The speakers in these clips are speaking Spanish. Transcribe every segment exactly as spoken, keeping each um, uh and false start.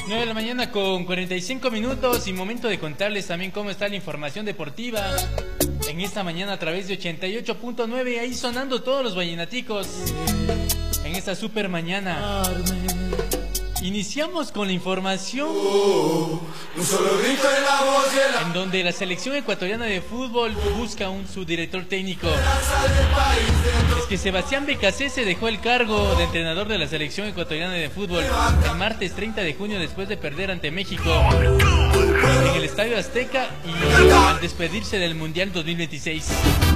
nueve de la mañana con cuarenta y cinco minutos y momento de contarles también cómo está la información deportiva en esta mañana a través de ochenta y ocho punto nueve, ahí sonando todos los vallenaticos en esta super mañana. Iniciamos con la información en donde la selección ecuatoriana de fútbol busca un subdirector técnico. Es que Sebastián Becasé se dejó el cargo de entrenador de la selección ecuatoriana de fútbol el martes treinta de junio después de perder ante México en el Estadio Azteca y al despedirse del Mundial dos mil veintiséis.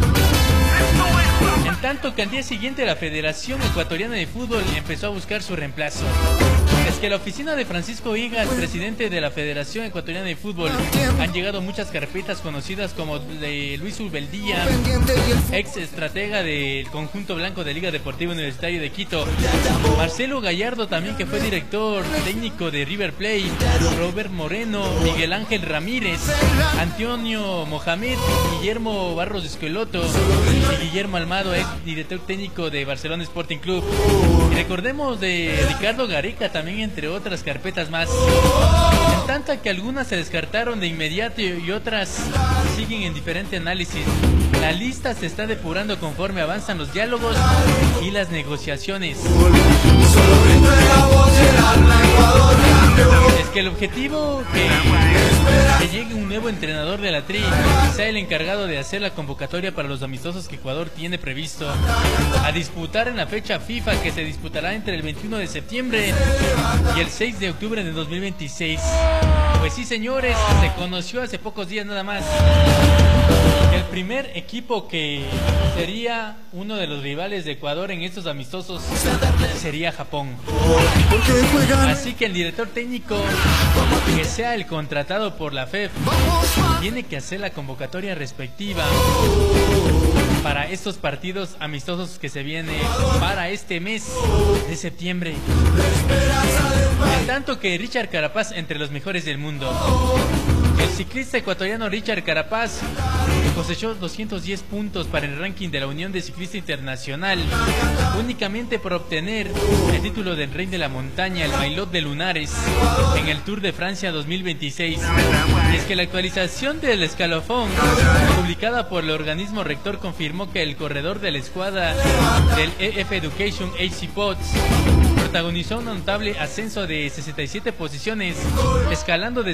En tanto que al día siguiente la Federación Ecuatoriana de Fútbol empezó a buscar su reemplazo. Es que a la oficina de Francisco Higas, presidente de la Federación Ecuatoriana de Fútbol, han llegado muchas carpetas conocidas como de Luis Ubeldía, ex estratega del conjunto blanco de Liga Deportiva Universitaria de Quito, Marcelo Gallardo también, que fue director técnico de River Plate, Robert Moreno, Miguel Ángel Ramírez, Antonio Mohamed, Guillermo Barros Esqueloto y Guillermo Almado, ex director técnico de Barcelona Sporting Club. Y recordemos de Ricardo Gareca también, entre otras carpetas más. En tanto que algunas se descartaron de inmediato y otras siguen en diferente análisis. La lista se está depurando conforme avanzan los diálogos y las negociaciones. Es que el objetivo que, que llegue un nuevo entrenador de la Tri sea el encargado de hacer la convocatoria para los amistosos que Ecuador tiene previsto a disputar en la fecha FIFA, que se disputará entre el veintiuno de septiembre y el seis de octubre de dos mil veintiséis. Pues sí, señores, se conoció hace pocos días nada más que el primer equipo que sería uno de los rivales de Ecuador en estos amistosos sería Japón. Así que el director técnico, que sea el contratado por la F E F, tiene que hacer la convocatoria respectiva para estos partidos amistosos que se viene para este mes de septiembre. En tanto que Richard Carapaz, entre los mejores del mundo. El ciclista ecuatoriano Richard Carapaz cosechó doscientos diez puntos para el ranking de la Unión de Ciclista Internacional, únicamente por obtener el título del Rey de la Montaña, el Maillot de Lunares, en el Tour de Francia dos mil veintiséis. Y es que la actualización del escalafón, publicada por el organismo rector, confirmó que el corredor de la escuadra del E F Education H C Pods protagonizó un notable ascenso de sesenta y siete posiciones, escalando de